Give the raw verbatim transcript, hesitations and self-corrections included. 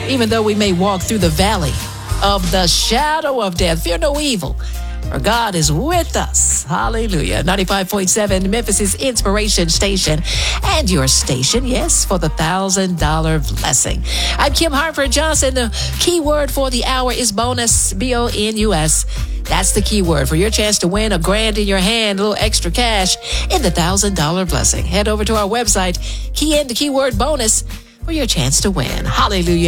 Even though we may walk through the valley of the shadow of death, fear no evil, for God is with us. Hallelujah. ninety-five point seven, Memphis' inspiration station, and your station, yes, for the one thousand dollars blessing. I'm Kim Hartford Johnson. The key word for the hour is bonus, B O N U S. That's the key word for your chance to win a grand in your hand, a little extra cash in the one thousand dollars blessing. Head over to our website, key in the keyword bonus for your chance to win. Hallelujah.